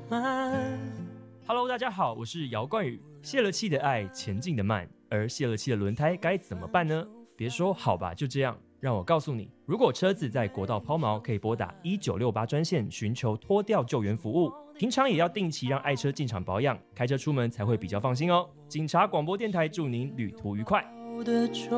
慢。Hello， 大家好，我是姚冠宇。泄了气的爱，前进的慢，而泄了气的轮胎该怎么办呢？别说好吧，就这样。让我告诉你，如果车子在国道抛锚，可以拨打1968专线寻求拖吊救援服务。平常也要定期让爱车进场保养，开车出门才会比较放心哦。警察广播电台祝您旅途愉快。